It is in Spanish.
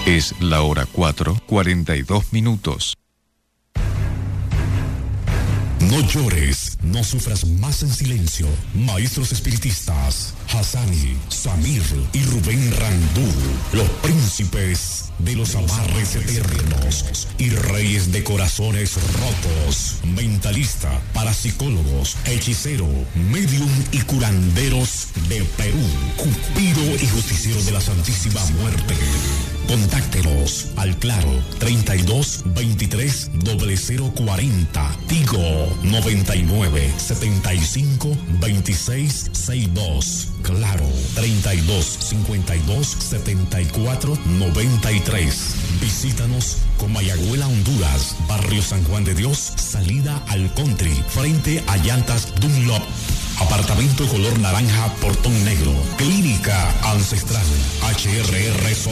Es la hora 4:42. No llores, no sufras más en silencio. Maestros espiritistas, Hassani, Samir y Rubén Randú, los príncipes de los amarres eternos y reyes de corazones rotos, mentalista, parapsicólogos, hechicero, medium y curanderos de Perú, Cupido y justiciero de la Santísima Muerte. Contáctenos al claro 32 23 0040, Tigo 99 75 26 62, claro 32 52 74 93. Visítanos con Mayagüela, Honduras, barrio San Juan de Dios, salida al country, frente a llantas Dunlop. Apartamento color naranja, portón negro. Clínica Ancestral, HRR